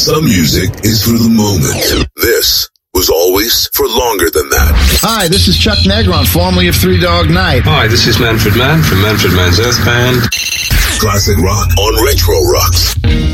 Some music is for the moment. This was always for longer than that. Hi, this is Chuck Negron, formerly of Three Dog Night. Hi, this is Manfred Mann from Manfred Mann's Earth Band. Classic rock on Retro Rocks.